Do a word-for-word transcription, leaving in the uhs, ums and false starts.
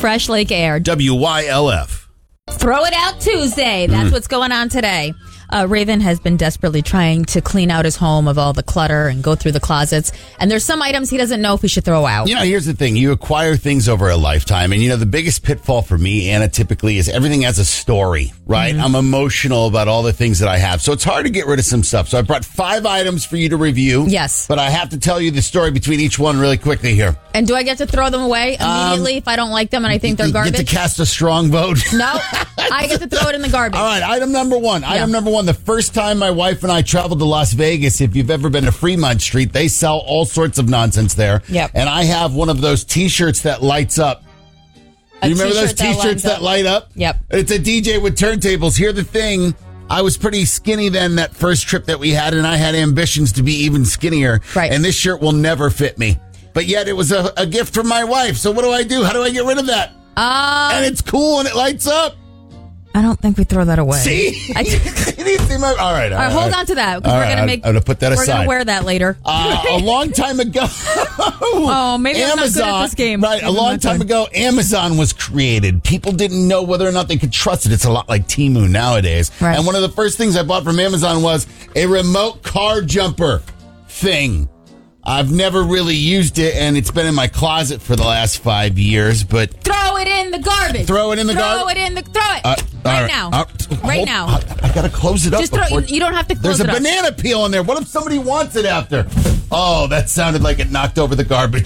fresh lake air. W Y L F. Throw it out Tuesday. That's mm. what's going on today. Uh, Raven has been desperately trying to clean out his home of all the clutter and go through the closets. And there's some items he doesn't know if he should throw out. You know, here's the thing. You acquire things over a lifetime. And, you know, the biggest pitfall for me, Anna, typically is everything has a story, right? Mm-hmm. I'm emotional about all the things that I have. So it's hard to get rid of some stuff. So I brought five items for you to review. Yes. But I have to tell you the story between each one really quickly here. And do I get to throw them away immediately um, if I don't like them and I think they're garbage? You get to cast a strong vote. No, I get to throw it in the garbage. All right, item number one. Yeah. Item number one, the first time my wife and I traveled to Las Vegas, if you've ever been to Fremont Street, they sell all sorts of nonsense there. Yep. And I have one of those T-shirts that lights up. A you remember those T-shirts that, that light up? Yep. It's a D J with turntables. Here's the thing. I was pretty skinny then that first trip that we had, and I had ambitions to be even skinnier. Right. And this shirt will never fit me. But yet it was a, a gift from my wife. So what do I do? How do I get rid of that? Uh, and it's cool and it lights up. I don't think we throw that away. See? I, you see my, all right. All, all right, hold right. on to that because we're right, going to make. I'm going to put that we're aside. We're going to wear that later. Uh, a long time ago. oh, maybe Amazon, I'm not good at this game. Right, maybe a long time ago, Amazon was created. People didn't know whether or not they could trust it. It's a lot like Temu nowadays. Right. And one of the first things I bought from Amazon was a remote car jumper thing. I've never really used it, and it's been in my closet for the last five years, but... Throw it in the garbage. Throw it in the throw garbage? Throw it in the... Throw it. Uh, right uh, now. Uh, right hold, now. I, I got to close it up. Just throw, before, you don't have to close There's it a up. banana peel in there. What if somebody wants it after? Oh, that sounded like it knocked over the garbage.